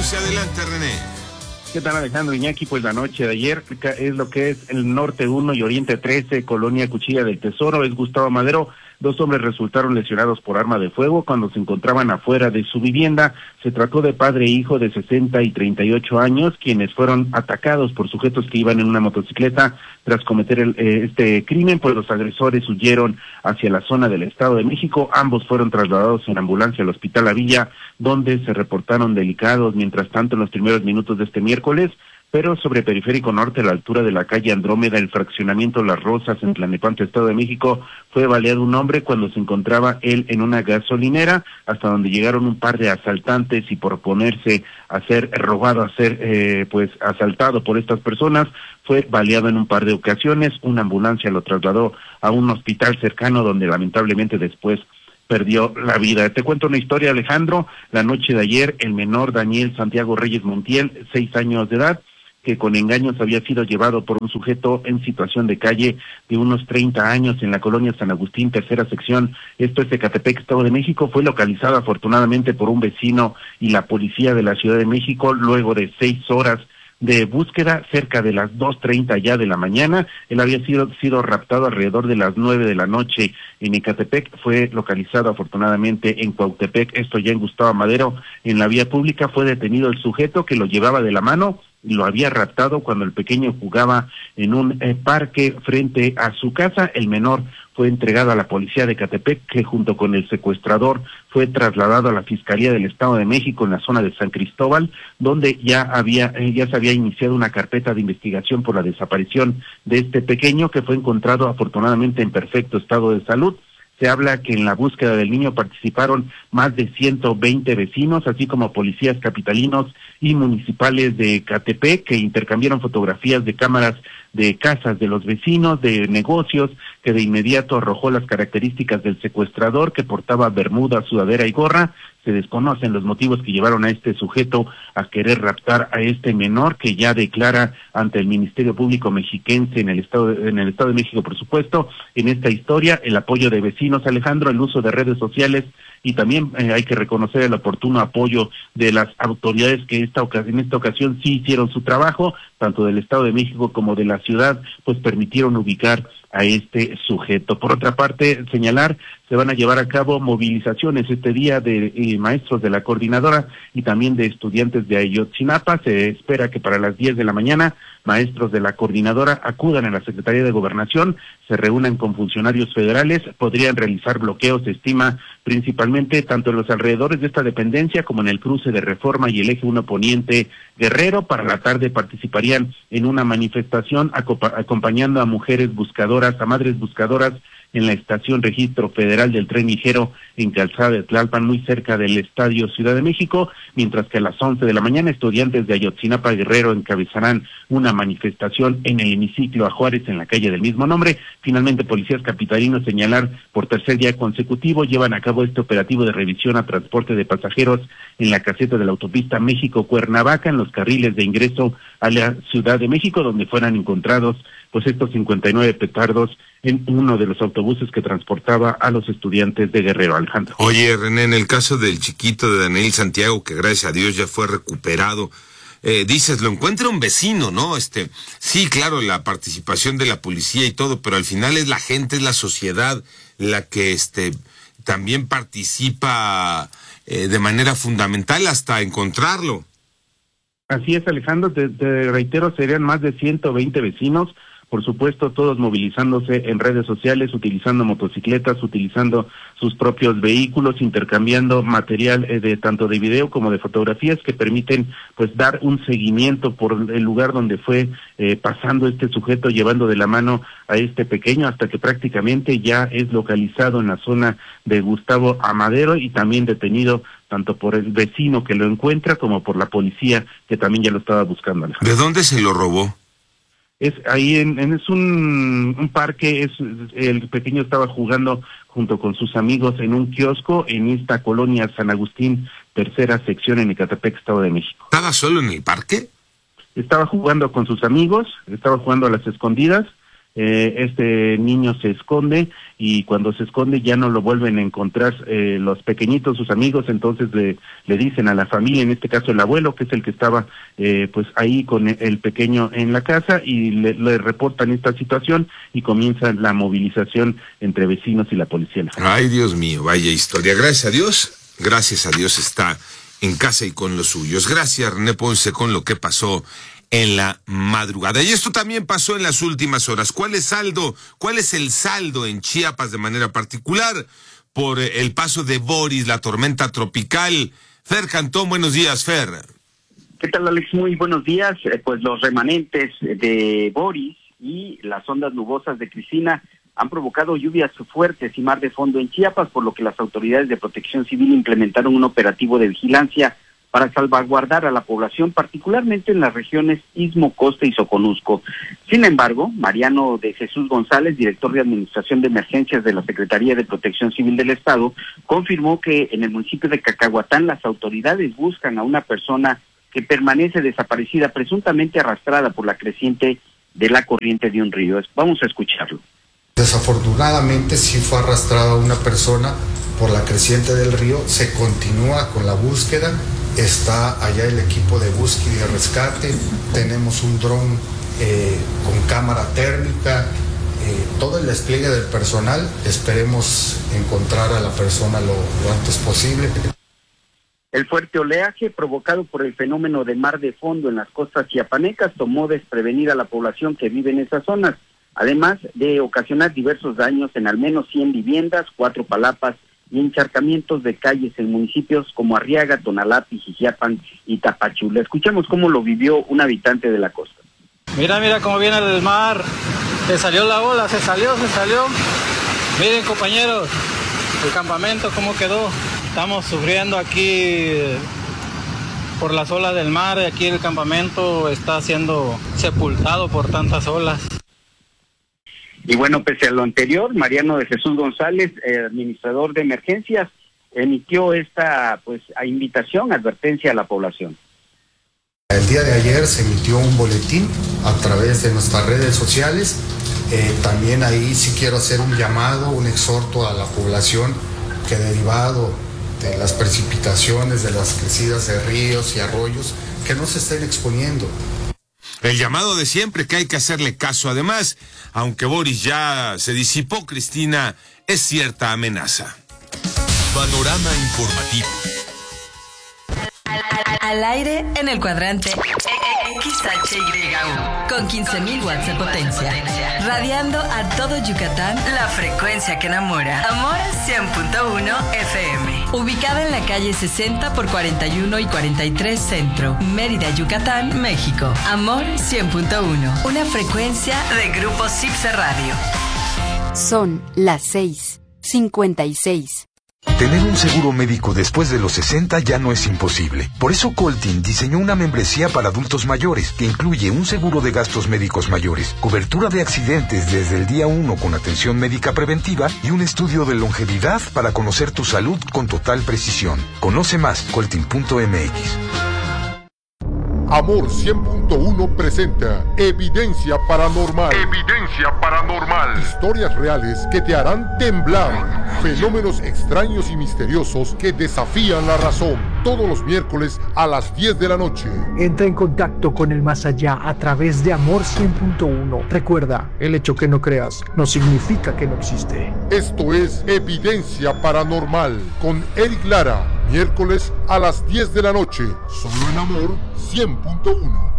11, adelante René. ¿Qué tal, Alejandro Iñaki? Pues la noche de ayer es lo que es el Norte 1 y Oriente 13, Colonia Cuchilla del Tesoro, es Gustavo Madero. 2 hombres resultaron lesionados por arma de fuego cuando se encontraban afuera de su vivienda. Se trató de padre e hijo de 60 y 38 años, quienes fueron atacados por sujetos que iban en una motocicleta. Tras cometer este crimen, pues los agresores huyeron hacia la zona del Estado de México. Ambos fueron trasladados en ambulancia al Hospital La Villa, donde se reportaron delicados. Mientras tanto, en los primeros minutos de este miércoles, pero sobre Periférico Norte, a la altura de la calle Andrómeda, el fraccionamiento Las Rosas, en Tlalnepantla, Estado de México, fue baleado un hombre cuando se encontraba él en una gasolinera, hasta donde llegaron un par de asaltantes y por oponerse a ser robado, a ser asaltado por estas personas, fue baleado en un par de ocasiones. Una ambulancia lo trasladó a un hospital cercano, donde lamentablemente después perdió la vida. Te cuento una historia, Alejandro. La noche de ayer, el menor Daniel Santiago Reyes Montiel, 6 años de edad, que con engaños había sido llevado por un sujeto en situación de calle de unos 30 años en la colonia San Agustín, tercera sección, esto es Ecatepec, Estado de México, fue localizado afortunadamente por un vecino y la policía de la Ciudad de México luego de 6 horas de búsqueda. Cerca de las 2:30 ya de la mañana. Él había sido raptado alrededor de las 9 de la noche en Ecatepec. Fue localizado afortunadamente en Cuautepec, esto ya en Gustavo Madero, en la vía pública. Fue detenido el sujeto que lo llevaba de la mano y lo había raptado cuando el pequeño jugaba en un parque frente a su casa. El menor fue entregado a la policía de Ecatepec, que junto con el secuestrador fue trasladado a la Fiscalía del Estado de México en la zona de San Cristóbal, donde ya se había iniciado una carpeta de investigación por la desaparición de este pequeño, que fue encontrado afortunadamente en perfecto estado de salud. Se habla que en la búsqueda del niño participaron más de 120 vecinos, así como policías capitalinos y municipales de Ecatepec, que intercambiaron fotografías de cámaras de casas de los vecinos, de negocios, que de inmediato arrojó las características del secuestrador, que portaba bermuda, sudadera y gorra. Se desconocen los motivos que llevaron a este sujeto a querer raptar a este menor, que ya declara ante el Ministerio Público Mexiquense en el Estado de México, por supuesto, en esta historia, el apoyo de vecinos, Alejandro, el uso de redes sociales, y también hay que reconocer el oportuno apoyo de las autoridades que en esta ocasión sí hicieron su trabajo, tanto del Estado de México como de la ciudad, pues permitieron ubicar a este sujeto. Por otra parte, señalar, se van a llevar a cabo movilizaciones este día de maestros de la coordinadora y también de estudiantes de Ayotzinapa. Se espera que para las 10 de la mañana maestros de la coordinadora acudan a la Secretaría de Gobernación, se reúnan con funcionarios federales, podrían realizar bloqueos, se estima, principalmente tanto en los alrededores de esta dependencia como en el cruce de Reforma y el Eje 1 Poniente Guerrero. Para la tarde participarían en una manifestación acompañando a mujeres buscadoras, a madres buscadoras, en la estación Registro Federal del Tren Ligero en Calzada de Tlalpan, muy cerca del Estadio Ciudad de México, mientras que a las 11 de la mañana estudiantes de Ayotzinapa Guerrero encabezarán una manifestación en el hemiciclo a Juárez, en la calle del mismo nombre. Finalmente, policías capitalinos, señalar, por tercer día consecutivo llevan a cabo este operativo de revisión a transporte de pasajeros en la caseta de la autopista México-Cuernavaca, en los carriles de ingreso a la Ciudad de México, donde fueran encontrados pues estos 59 petardos en uno de los autobuses que transportaba a los estudiantes de Guerrero, Alejandro. Oye, René, en el caso del chiquito de Daniel Santiago, que gracias a Dios ya fue recuperado, dices, lo encuentra un vecino, ¿no? Sí, claro, la participación de la policía y todo, pero al final es la gente, es la sociedad la que también participa de manera fundamental hasta encontrarlo. Así es, Alejandro, te reitero, serían más de 120 vecinos, por supuesto, todos movilizándose en redes sociales, utilizando motocicletas, utilizando sus propios vehículos, intercambiando material tanto de video como de fotografías que permiten pues dar un seguimiento por el lugar donde fue pasando este sujeto, llevando de la mano a este pequeño, hasta que prácticamente ya es localizado en la zona de Gustavo Madero y también detenido tanto por el vecino que lo encuentra como por la policía que también ya lo estaba buscando, Alejandro. ¿De dónde se lo robó? Es ahí es un parque, el pequeño estaba jugando junto con sus amigos en un kiosco en esta colonia San Agustín, tercera sección en Ecatepec, Estado de México. ¿Estaba solo en el parque? Estaba jugando con sus amigos, estaba jugando a las escondidas este niño se esconde y cuando se esconde ya no lo vuelven a encontrar los pequeñitos, sus amigos. Entonces le dicen a la familia, en este caso el abuelo, que es el que estaba pues ahí con el pequeño en la casa, y le reportan esta situación y comienza la movilización entre vecinos y la policía. Ay, Dios mío, vaya historia. Gracias a Dios está en casa y con los suyos. Gracias, René Ponce, con lo que pasó en la madrugada. Y esto también pasó en las últimas horas. ¿Cuál es el saldo en Chiapas de manera particular por el paso de Boris, la tormenta tropical? Fer Cantón, buenos días, Fer. ¿Qué tal, Alex? Muy buenos días. Pues los remanentes de Boris y las ondas nubosas de Cristina han provocado lluvias fuertes y mar de fondo en Chiapas, por lo que las autoridades de Protección Civil implementaron un operativo de vigilancia para salvaguardar a la población, particularmente en las regiones Istmo, Costa y Soconusco. Sin embargo, Mariano de Jesús González, director de Administración de Emergencias de la Secretaría de Protección Civil del Estado, confirmó que en el municipio de Cacahuatán las autoridades buscan a una persona que permanece desaparecida, presuntamente arrastrada por la creciente de la corriente de un río. Vamos a escucharlo. Desafortunadamente sí fue arrastrada una persona por la creciente del río. Se continúa con la búsqueda. Está allá el equipo de búsqueda y de rescate. Tenemos un dron con cámara térmica, todo el despliegue del personal. Esperemos encontrar a la persona lo antes posible. El fuerte oleaje provocado por el fenómeno de mar de fondo en las costas chiapanecas tomó desprevenida a la población que vive en esas zonas, además de ocasionar diversos daños en al menos 100 viviendas, 4 palapas y encharcamientos de calles en municipios como Arriaga, Tonalá, Pijijiapan y Tapachula. Escuchemos cómo lo vivió un habitante de la costa. Mira cómo viene el mar. Se salió la ola, se salió. Miren, compañeros, el campamento cómo quedó. Estamos sufriendo aquí por las olas del mar. Aquí el campamento está siendo sepultado por tantas olas. Y bueno, pese a lo anterior, Mariano de Jesús González, administrador de emergencias, emitió esta invitación, advertencia a la población. El día de ayer se emitió un boletín a través de nuestras redes sociales. También ahí sí quiero hacer un llamado, un exhorto a la población que, derivado de las precipitaciones, de las crecidas de ríos y arroyos, que no se estén exponiendo. El llamado de siempre, que hay que hacerle caso. Además, aunque Boris ya se disipó, Cristina es cierta amenaza. Panorama informativo. Al aire en el cuadrante XHYU con 15.000 watts de potencia, radiando a todo Yucatán, la frecuencia que enamora. Amor 100.1 FM, ubicada en la calle 60 por 41 y 43 Centro, Mérida, Yucatán, México. Amor 100.1, una frecuencia de Grupo Cipse Radio. Son las 6:56. Tener un seguro médico después de los 60 ya no es imposible. Por eso Coltin diseñó una membresía para adultos mayores que incluye un seguro de gastos médicos mayores, cobertura de accidentes desde el día 1 con atención médica preventiva y un estudio de longevidad para conocer tu salud con total precisión. Conoce más, coltin.mx. Amor 100.1 presenta Evidencia Paranormal. Evidencia Paranormal. Historias reales que te harán temblar. Fenómenos extraños y misteriosos que desafían la razón. Todos los miércoles a las 10 de la noche. Entra en contacto con el más allá a través de Amor 100.1. Recuerda, el hecho que no creas no significa que no existe. Esto es Evidencia Paranormal con Eric Lara. Miércoles a las 10 de la noche. Solo en Amor 100.1.